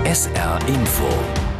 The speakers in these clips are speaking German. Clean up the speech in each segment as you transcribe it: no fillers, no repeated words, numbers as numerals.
SR Info.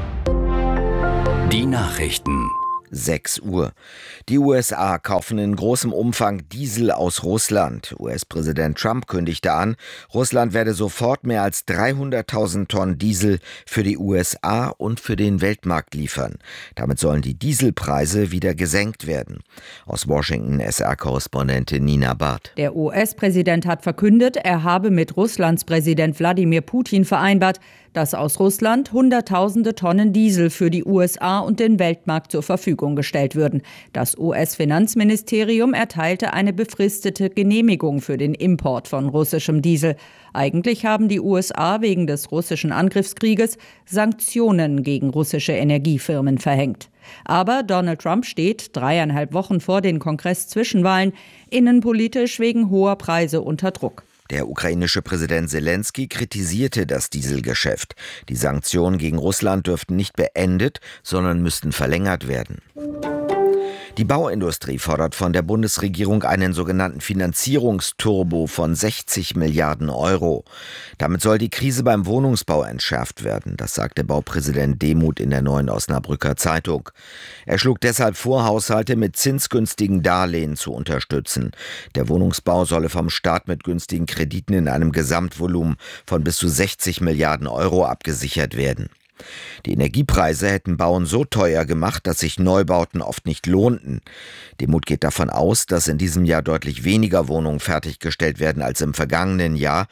Die Nachrichten. 6 Uhr. Die USA kaufen in großem Umfang Diesel aus Russland. US-Präsident Trump kündigte an, Russland werde sofort mehr als 300.000 Tonnen Diesel für die USA und für den Weltmarkt liefern. Damit sollen die Dieselpreise wieder gesenkt werden. Aus Washington SR-Korrespondentin Nina Barth. Der US-Präsident hat verkündet, er habe mit Russlands Präsident Wladimir Putin vereinbart, dass aus Russland Hunderttausende Tonnen Diesel für die USA und den Weltmarkt zur Verfügung gestellt würden. Das US-Finanzministerium erteilte eine befristete Genehmigung für den Import von russischem Diesel. Eigentlich haben die USA wegen des russischen Angriffskrieges Sanktionen gegen russische Energiefirmen verhängt. Aber Donald Trump steht 3,5 Wochen vor den Kongress-Zwischenwahlen innenpolitisch wegen hoher Preise unter Druck. Der ukrainische Präsident Selenskyj kritisierte das Dieselgeschäft. Die Sanktionen gegen Russland dürften nicht beendet, sondern müssten verlängert werden. Die Bauindustrie fordert von der Bundesregierung einen sogenannten Finanzierungsturbo von 60 Milliarden Euro. Damit soll die Krise beim Wohnungsbau entschärft werden, das sagte Baupräsident Demuth in der Neuen Osnabrücker Zeitung. Er schlug deshalb vor, Haushalte mit zinsgünstigen Darlehen zu unterstützen. Der Wohnungsbau solle vom Staat mit günstigen Krediten in einem Gesamtvolumen von bis zu 60 Milliarden Euro abgesichert werden. Die Energiepreise hätten Bauen so teuer gemacht, dass sich Neubauten oft nicht lohnten. Demuth geht davon aus, dass in diesem Jahr deutlich weniger Wohnungen fertiggestellt werden als im vergangenen Jahr.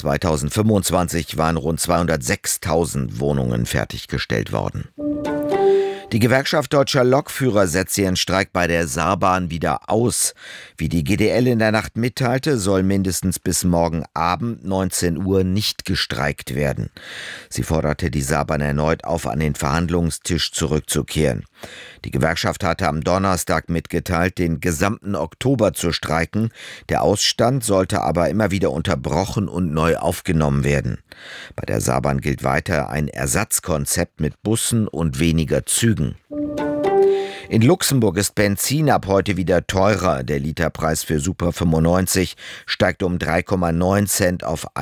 2025 waren rund 206.000 Wohnungen fertiggestellt worden. Die Gewerkschaft Deutscher Lokführer setzt ihren Streik bei der Saarbahn wieder aus. Wie die GDL in der Nacht mitteilte, soll mindestens bis morgen Abend 19 Uhr nicht gestreikt werden. Sie forderte die Saarbahn erneut auf, an den Verhandlungstisch zurückzukehren. Die Gewerkschaft hatte am Donnerstag mitgeteilt, den gesamten Oktober zu streiken. Der Ausstand sollte aber immer wieder unterbrochen und neu aufgenommen werden. Bei der Saarbahn gilt weiter ein Ersatzkonzept mit Bussen und weniger Zügen. In Luxemburg ist Benzin ab heute wieder teurer. Der Literpreis für Super 95 steigt um 3,9 Cent auf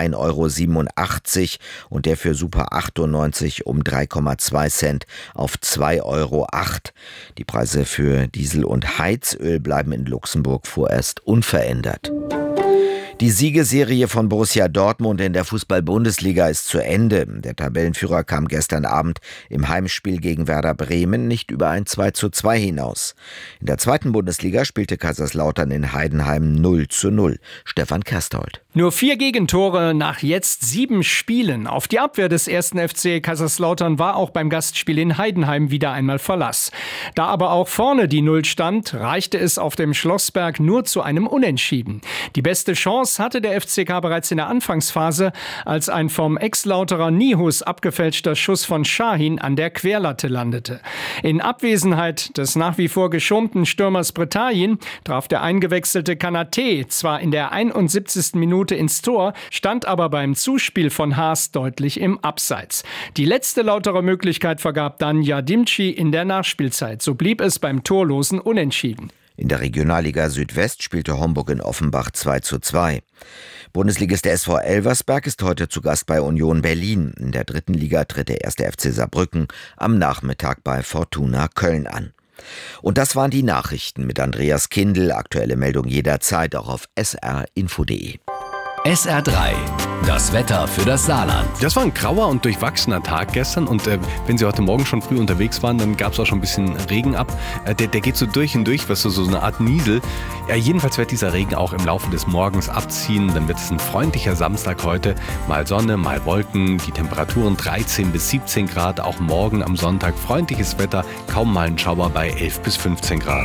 1,87 € und der für Super 98 um 3,2 Cent auf 2,08 €. Die Preise für Diesel und Heizöl bleiben in Luxemburg vorerst unverändert. Die Siegesserie von Borussia Dortmund in der Fußball-Bundesliga ist zu Ende. Der Tabellenführer kam gestern Abend im Heimspiel gegen Werder Bremen nicht über ein 2:2 hinaus. In der zweiten Bundesliga spielte Kaiserslautern in Heidenheim 0:0. Stefan Kersthold. Nur 4 Gegentore nach jetzt 7 Spielen. Auf die Abwehr des 1. FC Kaiserslautern war auch beim Gastspiel in Heidenheim wieder einmal Verlass. Da aber auch vorne die 0 stand, reichte es auf dem Schlossberg nur zu einem Unentschieden. Die beste Chance hatte der FCK bereits in der Anfangsphase, als ein vom Ex-Lauterer Nihus abgefälschter Schuss von Şahin an der Querlatte landete. In Abwesenheit des nach wie vor geschonten Stürmers Bretagne traf der eingewechselte Kanaté zwar in der 71. Minute ins Tor, stand aber beim Zuspiel von Haas deutlich im Abseits. Die letzte Lauterer Möglichkeit vergab dann Yadimci in der Nachspielzeit. So blieb es beim torlosen Unentschieden. In der Regionalliga Südwest spielte Homburg in Offenbach 2:2. Bundesligist der SV Elversberg ist heute zu Gast bei Union Berlin. In der 3. Liga tritt der 1. FC Saarbrücken am Nachmittag bei Fortuna Köln an. Und das waren die Nachrichten mit Andreas Kindl. Aktuelle Meldung jederzeit auch auf srinfo.de. SR3, das Wetter für das Saarland. Das war ein grauer und durchwachsener Tag gestern und wenn Sie heute Morgen schon früh unterwegs waren, dann gab es auch schon ein bisschen Regen ab. Der geht so durch und durch, was so eine Art Niesel. Ja, jedenfalls wird dieser Regen auch im Laufe des Morgens abziehen. Dann wird es ein freundlicher Samstag heute. Mal Sonne, mal Wolken. Die Temperaturen 13 bis 17 Grad. Auch morgen am Sonntag freundliches Wetter. Kaum mal ein Schauer bei 11 bis 15 Grad.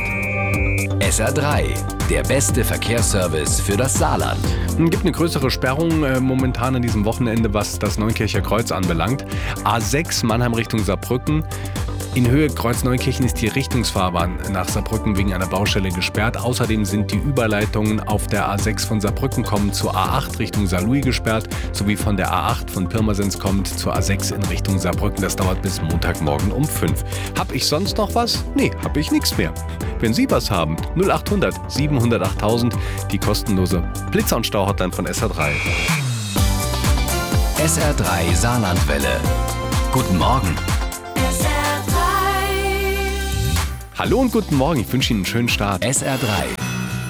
SR3, der beste Verkehrsservice für das Saarland. Es gibt eine größere Sperrung momentan an diesem Wochenende, was das Neunkircher Kreuz anbelangt. A6 Mannheim Richtung Saarbrücken. In Höhe Kreuz-Neukirchen ist die Richtungsfahrbahn nach Saarbrücken wegen einer Baustelle gesperrt. Außerdem sind die Überleitungen auf der A6 von Saarbrücken kommend zur A8 Richtung Saarlouis gesperrt, sowie von der A8 von Pirmasens kommend zur A6 in Richtung Saarbrücken. Das dauert bis Montagmorgen um 5. Hab ich sonst noch was? Nee, hab ich nichts mehr. Wenn Sie was haben, 0800 700 8000, die kostenlose Blitzer- und Stau-Hotline von SR3. SR3 Saarlandwelle. Guten Morgen. Hallo und guten Morgen, ich wünsche Ihnen einen schönen Start. SR3.